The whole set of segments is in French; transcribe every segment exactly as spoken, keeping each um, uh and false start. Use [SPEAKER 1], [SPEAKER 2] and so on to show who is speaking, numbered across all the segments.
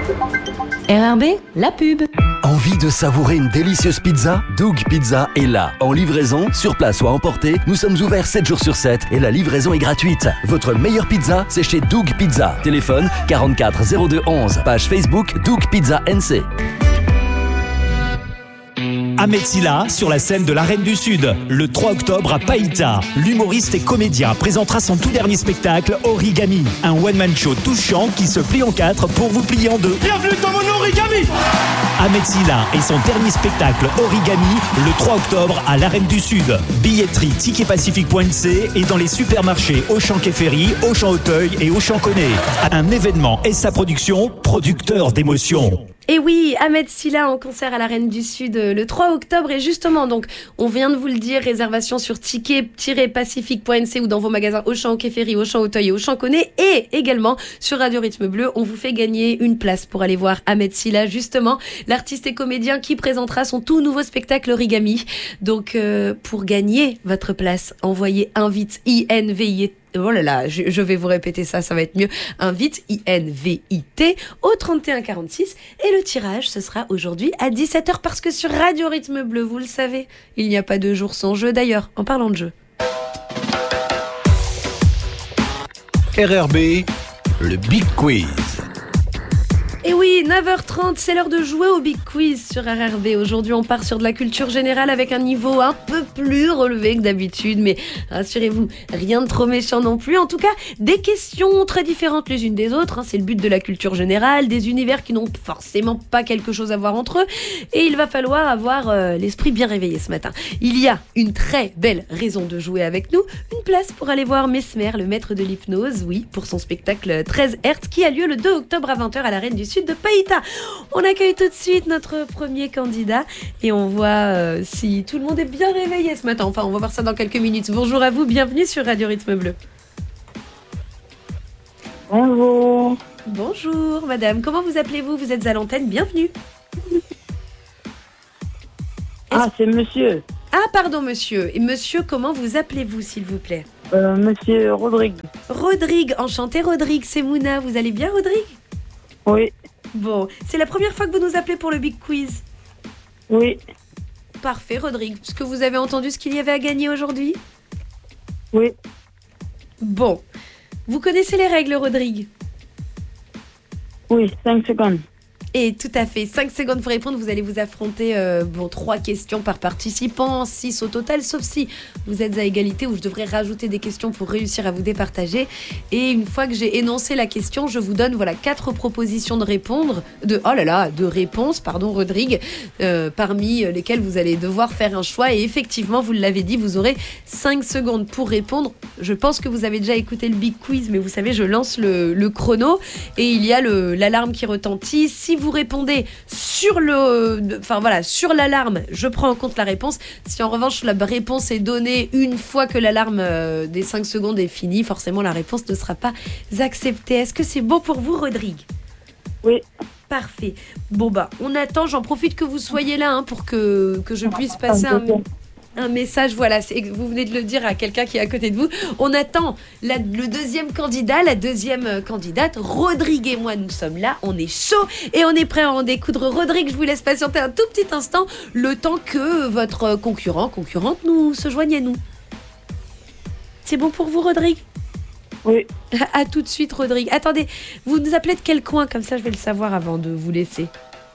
[SPEAKER 1] R R B, la pub.
[SPEAKER 2] Envie de savourer une délicieuse pizza? Doug Pizza est là. En livraison, sur place ou à emporter, nous sommes ouverts sept jours sur sept et la livraison est gratuite. Votre meilleure pizza, c'est chez Doug Pizza. Téléphone quarante-quatre zéro deux onze. Page Facebook Doug Pizza N C.
[SPEAKER 3] Ahmed Silla sur la scène de l'Arène du Sud, le trois octobre à Païta. L'humoriste et comédien présentera son tout dernier spectacle, Origami, un one-man show touchant qui se plie en quatre pour vous plier en deux.
[SPEAKER 4] Bienvenue dans mon Origami.
[SPEAKER 3] Ahmed Silla et son dernier spectacle, Origami, le trois octobre à l'Arène du Sud. Billetterie ticket pacifique point c et dans les supermarchés Auchan Quai Ferry, Auchan Auteuil et Auchan Connay. Un événement et sa production, producteur d'émotions.
[SPEAKER 5] Et oui, Ahmed Silla en concert à l'Arène du Sud le trois octobre. Et justement, donc, on vient de vous le dire, réservation sur ticket pacifique point c ou dans vos magasins Auchan Quai Ferry, Auchan Auteuil et Auchan Connay. Et également, sur Radio Rythme Bleu, on vous fait gagner une place pour aller voir Ahmed Silla, justement, l'artiste et comédien qui présentera son tout nouveau spectacle Origami. Donc, euh, pour gagner votre place, envoyez invite I N V I T. Oh là là, je, je vais vous répéter ça, ça va être mieux. Invite, I N V I T, au trente et un quarante-six. Et le tirage, ce sera aujourd'hui à dix-sept heures parce que sur Radio Rythme Bleu, vous le savez, il n'y a pas de jour sans jeu. D'ailleurs, en parlant de jeu.
[SPEAKER 2] R R B, le Big Quiz.
[SPEAKER 5] Et oui, neuf heures trente, c'est l'heure de jouer au Big Quiz sur R R B. Aujourd'hui, on part sur de la culture générale avec un niveau un peu plus relevé que d'habitude. Mais rassurez-vous, rien de trop méchant non plus. En tout cas, des questions très différentes les unes des autres. C'est le but de la culture générale. Des univers qui n'ont forcément pas quelque chose à voir entre eux. Et il va falloir avoir euh, l'esprit bien réveillé ce matin. Il y a une très belle raison de jouer avec nous. Une place pour aller voir Mesmer, le maître de l'hypnose. Oui, pour son spectacle treize hertz qui a lieu le deux octobre à vingt heures à l'Arène du Sud de Païta. On accueille tout de suite notre premier candidat et on voit euh, si tout le monde est bien réveillé ce matin. Enfin, on va voir ça dans quelques minutes. Bonjour à vous, bienvenue sur Radio Rythme Bleu.
[SPEAKER 6] Bonjour.
[SPEAKER 5] Bonjour madame, comment vous appelez-vous? Vous êtes à l'antenne, bienvenue.
[SPEAKER 6] Ah, c'est monsieur.
[SPEAKER 5] Ah, pardon monsieur. Et monsieur, comment vous appelez-vous s'il vous plaît?
[SPEAKER 6] euh, Monsieur Rodrigue.
[SPEAKER 5] Rodrigue, enchanté Rodrigue, c'est Mouna. Vous allez bien Rodrigue?
[SPEAKER 6] Oui.
[SPEAKER 5] Bon, c'est la première fois que vous nous appelez pour le Big Quiz?
[SPEAKER 6] Oui.
[SPEAKER 5] Parfait, Rodrigue. Est-ce que vous avez entendu ce qu'il y avait à gagner aujourd'hui?
[SPEAKER 6] Oui.
[SPEAKER 5] Bon. Vous connaissez les règles, Rodrigue?
[SPEAKER 6] Oui, cinq secondes.
[SPEAKER 5] Et tout à fait, cinq secondes pour répondre. Vous allez vous affronter euh, bon, trois questions par participant, six au total, sauf si vous êtes à égalité où je devrais rajouter des questions pour réussir à vous départager. Et une fois que j'ai énoncé la question, je vous donne voilà quatre propositions de répondre, de oh là là, de réponses, pardon Rodrigue, euh, parmi lesquelles vous allez devoir faire un choix. Et effectivement, vous l'avez dit, vous aurez cinq secondes pour répondre. Je pense que vous avez déjà écouté le Big Quiz, mais vous savez, je lance le, le chrono et il y a le, l'alarme qui retentit. Si vous répondez sur le, enfin voilà, sur l'alarme, je prends en compte la réponse. Si en revanche la réponse est donnée une fois que l'alarme euh, des cinq secondes est finie, forcément la réponse ne sera pas acceptée. Est-ce que c'est bon pour vous, Rodrigue?
[SPEAKER 6] Oui.
[SPEAKER 5] Parfait. Bon bah, on attend. J'en profite que vous soyez là hein, pour que que je puisse passer un. Un message, voilà, c'est, vous venez de le dire à quelqu'un qui est à côté de vous. On attend la, le deuxième candidat, la deuxième candidate. Rodrigue et moi, nous sommes là, on est chaud et on est prêt à en découdre. Rodrigue, je vous laisse patienter un tout petit instant, le temps que votre concurrent, concurrente, nous se joigne à nous. C'est bon pour vous, Rodrigue?
[SPEAKER 6] Oui.
[SPEAKER 5] À, à tout de suite, Rodrigue. Attendez, vous nous appelez de quel coin? Comme ça, je vais le savoir avant de vous laisser.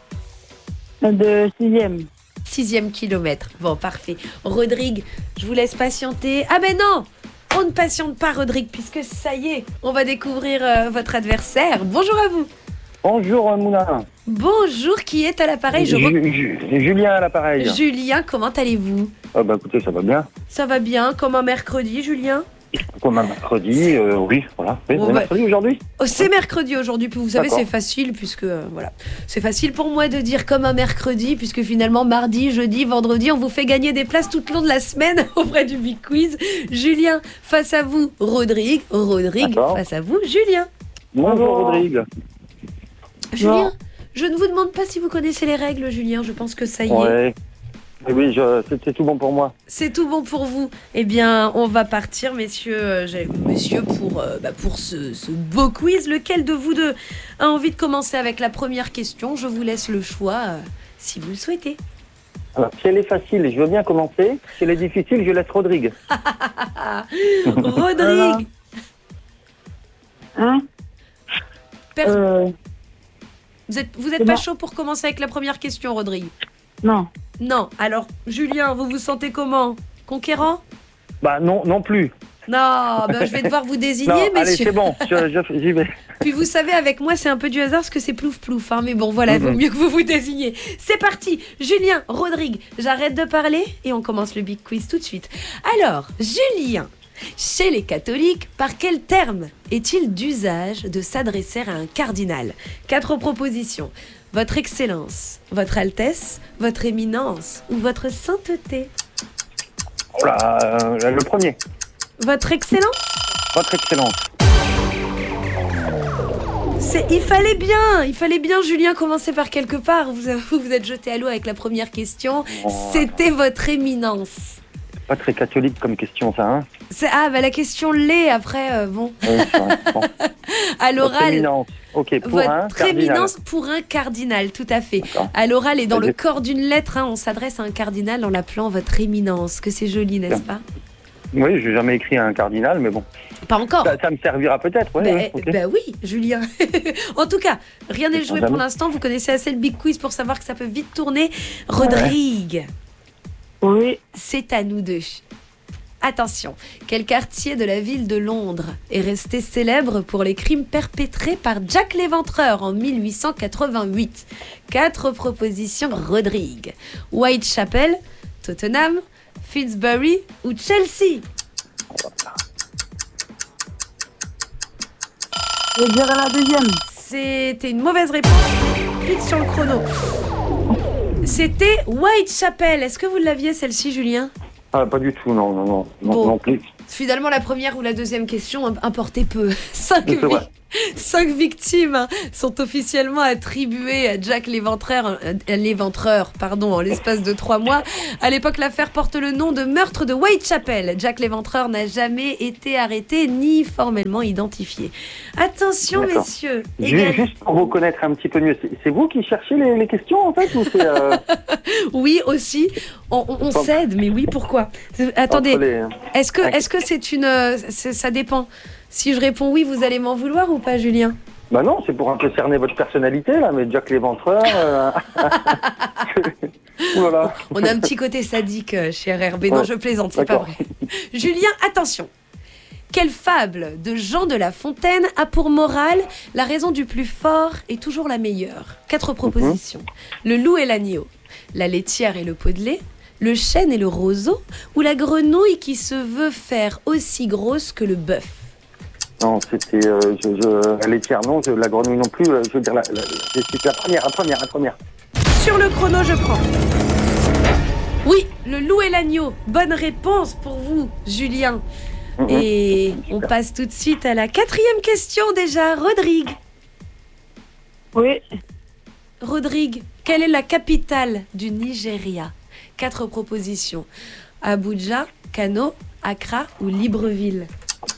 [SPEAKER 6] De sixième.
[SPEAKER 5] Sixième kilomètre. Bon, parfait. Rodrigue, je vous laisse patienter. Ah ben non, on ne patiente pas, Rodrigue, puisque ça y est, on va découvrir euh, votre adversaire. Bonjour à vous.
[SPEAKER 7] Bonjour Mouna.
[SPEAKER 5] Bonjour, qui est à l'appareil? Je re...
[SPEAKER 7] Ju- Ju- Julien à l'appareil.
[SPEAKER 5] Julien, comment allez-vous?
[SPEAKER 7] Ah bah écoutez, ça va bien.
[SPEAKER 5] Ça va bien, comme un mercredi, Julien?
[SPEAKER 7] Comme un mercredi, euh, oui, voilà. Oui,
[SPEAKER 5] Bon,
[SPEAKER 7] c'est
[SPEAKER 5] bah...
[SPEAKER 7] mercredi aujourd'hui.
[SPEAKER 5] Oh, c'est mercredi aujourd'hui, puis vous savez,
[SPEAKER 7] D'accord.
[SPEAKER 5] c'est facile, puisque, euh, voilà. C'est facile pour moi de dire comme un mercredi, puisque finalement, mardi, jeudi, vendredi, on vous fait gagner des places tout le long de la semaine auprès du Big Quiz. Julien, face à vous, Rodrigue. Rodrigue,
[SPEAKER 7] D'accord.
[SPEAKER 5] face à vous, Julien.
[SPEAKER 7] Bonjour Rodrigue.
[SPEAKER 5] Julien,
[SPEAKER 6] Non.
[SPEAKER 5] je ne vous demande pas si vous connaissez les règles, Julien, je pense que ça y est.
[SPEAKER 7] Ouais. Oui, oui, je- c'est c'est tout bon pour moi.
[SPEAKER 5] C'est tout bon pour vous. Eh bien, on va partir, messieurs, euh, j'ai- messieurs pour, euh, bah, pour ce, ce beau quiz. Lequel de vous deux a envie de commencer avec la première question? Je vous laisse le choix, euh, si vous le souhaitez.
[SPEAKER 7] Alors, si elle est facile, je veux bien commencer. Si elle est difficile, je laisse Rodrigue.
[SPEAKER 5] Rodrigue,
[SPEAKER 6] Hein
[SPEAKER 5] per-
[SPEAKER 6] euh,
[SPEAKER 5] vous êtes, vous êtes
[SPEAKER 6] c'est
[SPEAKER 5] pas
[SPEAKER 6] bon.
[SPEAKER 5] chaud pour commencer avec la première question, Rodrigue?
[SPEAKER 6] Non.
[SPEAKER 5] Non. Alors, Julien, vous vous sentez comment? Conquérant?
[SPEAKER 7] Bah non, non plus.
[SPEAKER 5] Non, ben, je vais devoir vous désigner,
[SPEAKER 7] Non, allez,
[SPEAKER 5] messieurs.
[SPEAKER 7] c'est bon, je- je- j'y vais.
[SPEAKER 5] Puis vous savez, avec moi, c'est un peu du hasard parce que c'est plouf plouf. Hein, mais bon, voilà, il vaut
[SPEAKER 7] Mhm.
[SPEAKER 5] mieux que vous vous désigniez. C'est parti. Julien, Rodrigue, j'arrête de parler et on commence le big quiz tout de suite. Alors, Julien, chez les catholiques, par quel terme est-il d'usage de s'adresser à un cardinal? Quatre propositions. Votre Excellence, Votre Altesse, Votre Éminence ou Votre Sainteté?
[SPEAKER 7] Oh là, euh, le premier,
[SPEAKER 5] Votre Excellence?
[SPEAKER 7] votre excellence.
[SPEAKER 5] C'est, il fallait bien, il fallait bien, Julien, commencer par quelque part. Vous vous, vous êtes jeté à l'eau avec la première question.
[SPEAKER 7] Oh.
[SPEAKER 5] C'était Votre Éminence.
[SPEAKER 7] Pas très catholique comme question, ça, hein.
[SPEAKER 5] C'est, ah, bah la question l'est après, euh, bon.
[SPEAKER 7] Oui, c'est vrai, bon.
[SPEAKER 5] À
[SPEAKER 7] Votre
[SPEAKER 5] l'oral,
[SPEAKER 7] éminence. Ok, pour un
[SPEAKER 5] Votre
[SPEAKER 7] cardinal.
[SPEAKER 5] Éminence pour un cardinal, tout à fait.
[SPEAKER 7] D'accord.
[SPEAKER 5] À l'oral et dans le
[SPEAKER 7] Vas-y.
[SPEAKER 5] corps d'une lettre, hein, on s'adresse à un cardinal en l'appelant Votre Éminence. Que c'est joli, n'est-ce pas?
[SPEAKER 7] Oui, j'ai jamais écrit à un cardinal, mais bon.
[SPEAKER 5] Pas encore.
[SPEAKER 7] Ça, ça me servira peut-être, ouais,
[SPEAKER 5] Ben,
[SPEAKER 7] ouais, ok.
[SPEAKER 5] ben oui, Julien. En tout cas, rien n'est joué
[SPEAKER 7] Jamais.
[SPEAKER 5] pour l'instant. Vous connaissez assez le big quiz pour savoir que ça peut vite tourner. Rodrigue,
[SPEAKER 6] Oui.
[SPEAKER 5] c'est à nous deux. Attention, quel quartier de la ville de Londres est resté célèbre pour les crimes perpétrés par Jack l'Éventreur en mille huit cent quatre-vingt-huit? Quatre propositions, Rodrigue. Whitechapel, Tottenham, Finsbury ou Chelsea?
[SPEAKER 6] Je dirais la deuxième.
[SPEAKER 5] C'était une mauvaise réponse. Vite sur le chrono. C'était Whitechapel. Est-ce que vous l'aviez celle-ci, Julien?
[SPEAKER 7] Ah, pas du tout, non, non, non, non,
[SPEAKER 5] Bon.
[SPEAKER 7] non plus.
[SPEAKER 5] Finalement, la première ou la deuxième question im- importait peu. Cinq,
[SPEAKER 7] C'est vrai.
[SPEAKER 5] vi- cinq victimes hein, sont officiellement attribuées à Jack l'Éventreur, euh, l'Éventreur, pardon, en l'espace de trois mois. À l'époque, l'affaire porte le nom de meurtre de Whitechapel. Jack l'Éventreur n'a jamais été arrêté ni formellement identifié. Attention,
[SPEAKER 7] D'accord.
[SPEAKER 5] messieurs.
[SPEAKER 7] Ju-
[SPEAKER 5] égal-
[SPEAKER 7] Juste pour vous connaître un petit peu mieux, c'est c'est vous qui cherchez les, les questions en fait ou c'est euh,
[SPEAKER 5] Oui, aussi. On, on- on
[SPEAKER 7] Bon.
[SPEAKER 5] cède, mais oui, pourquoi? Attendez,
[SPEAKER 7] entre les-
[SPEAKER 5] est-ce que
[SPEAKER 7] Ok.
[SPEAKER 5] est-ce que c'est une... euh, c'est- ça dépend. Si je réponds oui, vous allez m'en vouloir ou pas, Julien?
[SPEAKER 7] Bah non, c'est pour un peu cerner votre personnalité là, mais Jack l'Éventreur. Euh... Ouh là là.
[SPEAKER 5] On a un petit côté sadique euh, chez R R B. Non,
[SPEAKER 7] Ouais,
[SPEAKER 5] je plaisante, c'est pas
[SPEAKER 7] d'accord.
[SPEAKER 5] vrai. Julien, attention. Quelle fable de Jean de La Fontaine a pour morale la raison du plus fort est toujours la meilleure? Quatre propositions. Le loup et l'agneau, la laitière et le pot de lait, le chêne et le roseau, ou la grenouille qui se veut faire aussi grosse que le bœuf?
[SPEAKER 7] Non, c'était euh, je, je, la laitière non, je, la grenouille non plus. euh, je veux dire la, la, c'est la première, la première, la première.
[SPEAKER 5] Sur le chrono, je prends. Oui, le loup et l'agneau. Bonne réponse pour vous, Julien.
[SPEAKER 7] Mhm.
[SPEAKER 5] Et on
[SPEAKER 7] Super.
[SPEAKER 5] passe tout de suite à la quatrième question déjà. Rodrigue.
[SPEAKER 6] Oui.
[SPEAKER 5] Rodrigue, quelle est la capitale du Nigeria? Quatre propositions. Abuja, Kano, Accra ou Libreville?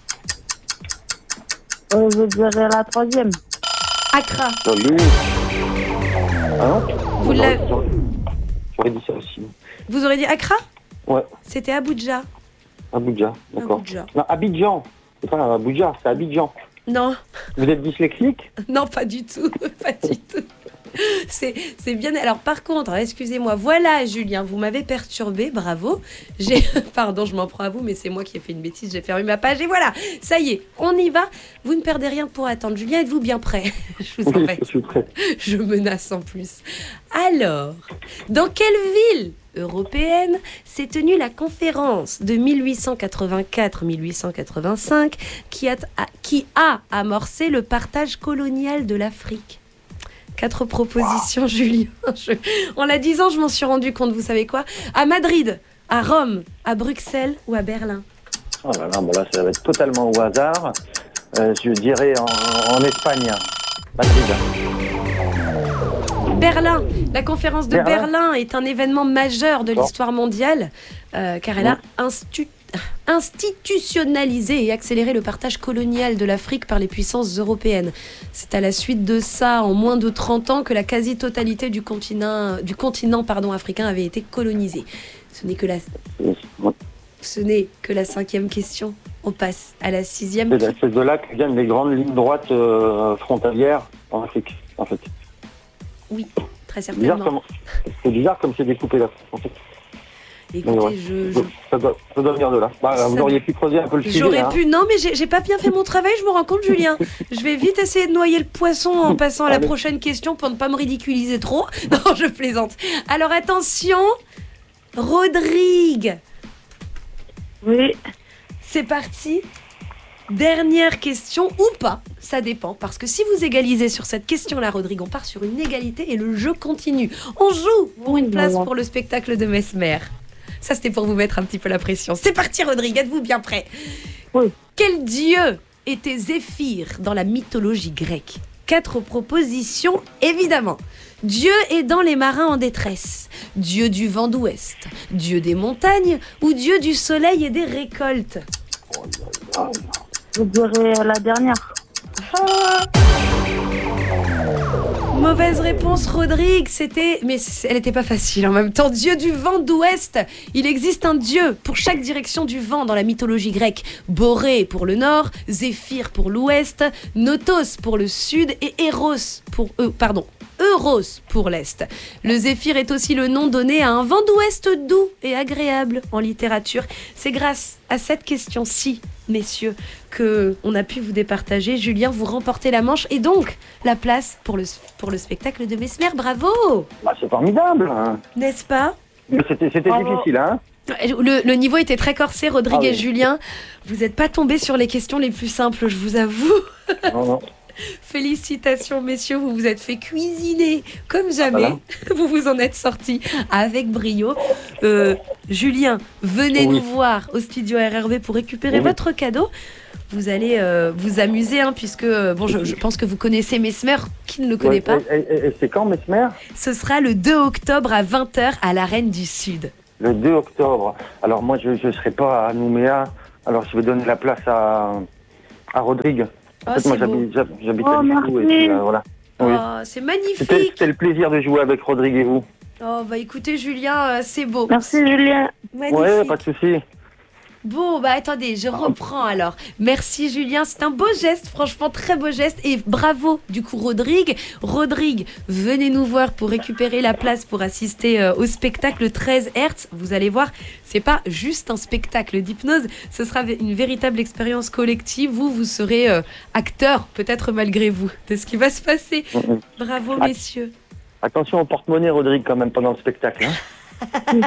[SPEAKER 6] Euh, je dirais la troisième.
[SPEAKER 5] Accra.
[SPEAKER 7] Salut. Ah non
[SPEAKER 5] Vous
[SPEAKER 7] J'aurais-
[SPEAKER 5] l'avez-
[SPEAKER 7] j'aurais- J'aurais dit ça aussi.
[SPEAKER 5] Vous aurez dit Accra?
[SPEAKER 7] Ouais,
[SPEAKER 5] C'était Abuja.
[SPEAKER 7] Abuja, d'accord.
[SPEAKER 5] Abuja.
[SPEAKER 7] Non, Abidjan. C'est pas Abuja, c'est Abidjan.
[SPEAKER 5] Non,
[SPEAKER 7] Vous êtes dyslexique?
[SPEAKER 5] non, pas du tout, pas du tout. C'est, c'est bien. Alors par contre, excusez-moi, voilà Julien, vous m'avez perturbé, bravo. J'ai, pardon, je m'en prends à vous, mais c'est moi qui ai fait une bêtise, j'ai fermé ma page et voilà, ça y est, on y va. Vous ne perdez rien pour attendre. Julien, êtes-vous bien prêt? Je vous
[SPEAKER 7] Oui,
[SPEAKER 5] embête,
[SPEAKER 7] je suis prêt.
[SPEAKER 5] je menace en plus. Alors, dans quelle ville européenne s'est tenue la conférence de mille huit cent quatre-vingt-quatre mille huit cent quatre-vingt-cinq qui a, a- qui a amorcé le partage colonial de l'Afrique? Quatre propositions, Julien. Je- en la disant, je m'en suis rendu compte, vous savez quoi? À Madrid, à Rome, à Bruxelles ou à Berlin?
[SPEAKER 7] Oh là là, bon là, ça va être totalement au hasard. Euh, je dirais en, en Espagne. Madrid.
[SPEAKER 5] Berlin. La conférence de Berlin,
[SPEAKER 7] Berlin.
[SPEAKER 5] est un événement majeur de
[SPEAKER 7] Bon.
[SPEAKER 5] l'histoire mondiale, euh, car elle a instu- institutionnalisé et accéléré le partage colonial de l'Afrique par les puissances européennes. C'est à la suite de ça, en moins de trente ans, que la quasi-totalité du continent, du continent pardon, africain avait été colonisée. Ce n'est que la, ce n'est que la cinquième question. On passe à la sixième.
[SPEAKER 7] C'est de, c'est de là que viennent les grandes lignes droites euh, frontalières en Afrique, en fait.
[SPEAKER 5] Oui, très
[SPEAKER 7] C'est bizarre
[SPEAKER 5] certainement.
[SPEAKER 7] comme, c'est bizarre comme c'est découpé là, en fait.
[SPEAKER 5] Écoutez,
[SPEAKER 7] Ouais.
[SPEAKER 5] je, je-
[SPEAKER 7] Ça, doit, ça doit venir de là. Bah,
[SPEAKER 5] Ça-
[SPEAKER 7] vous auriez pu creuser un peu le sujet.
[SPEAKER 5] J'aurais
[SPEAKER 7] hein.
[SPEAKER 5] pu, non, mais j'ai j'ai pas bien fait mon travail, je me rends compte, Julien. Je vais vite essayer de noyer le poisson en passant à la
[SPEAKER 7] Allez.
[SPEAKER 5] prochaine question pour ne pas me ridiculiser trop. Non, je plaisante. Alors attention, Rodrigue,
[SPEAKER 6] Oui.
[SPEAKER 5] c'est parti. Dernière question ou pas, ça dépend. Parce que si vous égalisez sur cette question-là, Rodrigue, on part sur une égalité et le jeu continue. On joue pour une place pour le spectacle de Mesmer. Ça, c'était pour vous mettre un petit peu la pression. C'est parti, Rodrigue, êtes-vous bien prêt?
[SPEAKER 6] Oui.
[SPEAKER 5] Quel dieu était Zéphyr dans la mythologie grecque? Quatre propositions, évidemment. Dieu aidant les marins en détresse, dieu du vent d'ouest, dieu des montagnes ou dieu du soleil et des récoltes?
[SPEAKER 6] Je dirais la dernière.
[SPEAKER 5] Mauvaise réponse, Rodrigue, c'était... Mais c'est- elle n'était pas facile en même temps. Dieu du vent d'ouest. Il existe un dieu pour chaque direction du vent dans la mythologie grecque. Boré pour le nord, Zéphyr pour l'ouest, Notos pour le sud et Eros pour... Euh, pardon, Euros pour l'est. Le Zéphyr est aussi le nom donné à un vent d'ouest doux et agréable en littérature. C'est grâce à cette question-ci, messieurs, que on a pu vous départager. Julien, vous remportez la manche et donc la place pour le, pour le spectacle de Mesmer. Bravo!
[SPEAKER 7] Bah, c'est formidable. Hein.
[SPEAKER 5] N'est-ce pas?
[SPEAKER 7] Mais C'était, c'était
[SPEAKER 6] Bravo.
[SPEAKER 7] difficile, hein.
[SPEAKER 5] Le, le niveau était très corsé, Rodrigue
[SPEAKER 7] Ah oui.
[SPEAKER 5] et Julien. Vous n'êtes pas tombés sur les questions les plus simples, je vous avoue.
[SPEAKER 7] Non, non.
[SPEAKER 5] Félicitations, messieurs, vous vous êtes fait cuisiner comme jamais.
[SPEAKER 7] Voilà.
[SPEAKER 5] Vous vous en êtes sortis avec brio. Euh, Julien, venez
[SPEAKER 7] Oui.
[SPEAKER 5] nous voir au studio R R B pour récupérer
[SPEAKER 7] Oui.
[SPEAKER 5] votre cadeau. Vous allez euh, vous amuser, hein, puisque euh, bon, je, je pense que vous connaissez Mesmer. Qui ne le connaît
[SPEAKER 7] Ouais,
[SPEAKER 5] pas?
[SPEAKER 7] Et, et- et c'est quand, Mesmer?
[SPEAKER 5] Ce sera le deux octobre à vingt heures à l'Arène du Sud.
[SPEAKER 7] Le deux octobre. Alors moi, je ne serai pas à Nouméa. Alors je vais donner la place à, à Rodrigue.
[SPEAKER 5] Oh,
[SPEAKER 7] En fait,
[SPEAKER 5] c'est
[SPEAKER 7] moi,
[SPEAKER 5] beau.
[SPEAKER 7] j'habite, j'hab- j'habite
[SPEAKER 6] Oh,
[SPEAKER 7] à Lifou, et
[SPEAKER 6] merci.
[SPEAKER 7] puis, euh, voilà. Oui.
[SPEAKER 5] Oh, c'est
[SPEAKER 7] C'était,
[SPEAKER 5] magnifique.
[SPEAKER 7] c'était le plaisir de jouer avec Rodrigue et vous.
[SPEAKER 5] Oh, bah écoutez, Julien, euh, c'est beau.
[SPEAKER 6] Merci Julien.
[SPEAKER 5] Magnifique.
[SPEAKER 7] Ouais, pas de souci.
[SPEAKER 5] Bon, bah attendez, je reprends alors. Merci Julien, c'est un beau geste, franchement très beau geste. Et bravo du coup Rodrigue. Rodrigue, venez nous voir pour récupérer la place pour assister euh, au spectacle treize Hertz. Vous allez voir, c'est pas juste un spectacle d'hypnose, ce sera une véritable expérience collective. Vous, vous serez euh, acteur, peut-être malgré vous, de ce qui va se passer.
[SPEAKER 7] Mhm.
[SPEAKER 5] Bravo
[SPEAKER 7] Ah.
[SPEAKER 5] messieurs.
[SPEAKER 7] Attention au porte-monnaie, Rodrigue, quand même, pendant le spectacle. Hein.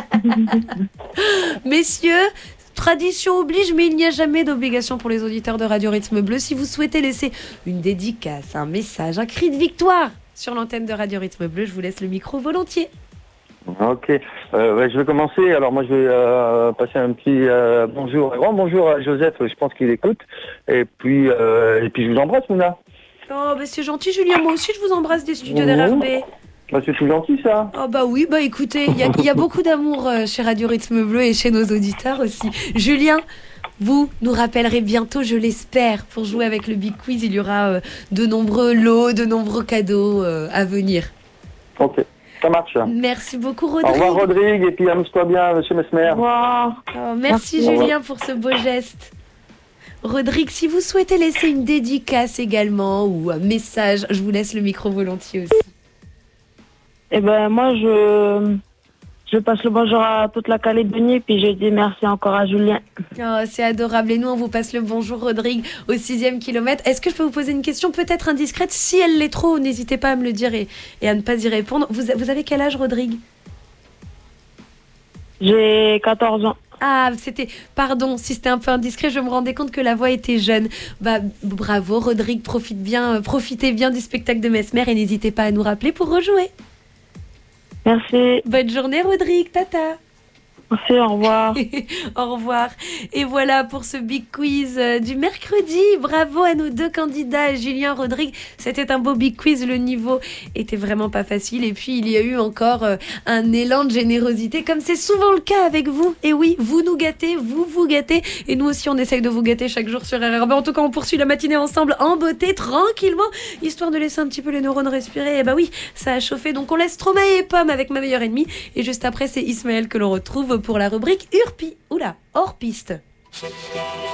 [SPEAKER 5] Messieurs, tradition oblige, mais il n'y a jamais d'obligation pour les auditeurs de Radio Rythme Bleu. Si vous souhaitez laisser une dédicace, un message, un cri de victoire sur l'antenne de Radio Rythme Bleu, je vous laisse le micro volontiers.
[SPEAKER 7] Ok, euh, ouais, je vais commencer. Alors moi, je vais euh, passer un petit euh, bonjour, un grand bonjour à Joseph. Je pense qu'il écoute. Et puis, euh, et puis je vous embrasse, Mouna.
[SPEAKER 5] Oh, bah c'est gentil, Julien. Moi aussi, je vous embrasse des studios
[SPEAKER 7] Mhm.
[SPEAKER 5] d'R R B.
[SPEAKER 7] Bah, c'est tout gentil, ça.
[SPEAKER 5] Oh, bah oui, bah écoutez, il y, a- il y a beaucoup d'amour euh, chez Radio Rythme Bleu et chez nos auditeurs aussi. Julien, vous nous rappellerez bientôt, je l'espère, pour jouer avec le Big Quiz. Il y aura euh, de nombreux lots, de nombreux cadeaux euh, à venir.
[SPEAKER 7] Ok, ça marche.
[SPEAKER 5] Merci beaucoup,
[SPEAKER 7] Au
[SPEAKER 5] Rodrigue.
[SPEAKER 7] revoir, Rodrigue. Et puis, amuse-toi bien, monsieur Mesmer.
[SPEAKER 6] Au revoir.
[SPEAKER 5] Oh, merci
[SPEAKER 6] Merci.
[SPEAKER 5] Julien pour ce beau geste. Rodrigue, si vous souhaitez laisser une dédicace également ou un message, je vous laisse le micro volontiers aussi.
[SPEAKER 6] Eh ben moi je je passe le bonjour à toute la Calédonie puis je dis merci encore à Julien.
[SPEAKER 5] Oh, c'est adorable. Et nous, on vous passe le bonjour, Rodrigue, au sixième kilomètre. Est-ce que je peux vous poser une question peut-être indiscrète? Si elle l'est trop, n'hésitez pas à me le dire et, et à ne pas y répondre. Vous, vous avez quel âge, Rodrigue?
[SPEAKER 6] J'ai quatorze ans.
[SPEAKER 5] Ah, c'était... Pardon, si c'était un peu indiscret, je me rendais compte que la voix était jeune. Bah, bravo, Rodrigue, profite bien, euh, profitez bien du spectacle de Mesmer et n'hésitez pas à nous rappeler pour rejouer.
[SPEAKER 6] Merci.
[SPEAKER 5] Bonne journée, Rodrigue, tata.
[SPEAKER 6] Merci, au revoir.
[SPEAKER 5] Au revoir. Et voilà pour ce big quiz euh, du mercredi. Bravo à nos deux candidats, Julien, Rodrigue. C'était un beau big quiz. Le niveau était vraiment pas facile. Et puis, il y a eu encore euh, un élan de générosité, comme c'est souvent le cas avec vous. Et oui, vous nous gâtez, vous vous gâtez. Et nous aussi, on essaye de vous gâter chaque jour sur R R B. En tout cas, on poursuit la matinée ensemble en beauté, tranquillement, histoire de laisser un petit peu les neurones respirer. Et bah oui, ça a chauffé. Donc, on laisse Stromae et Pomme avec Ma meilleure ennemie. Et juste après, c'est Ismaël que l'on retrouve pour la rubrique Urpi. Oula, hors piste.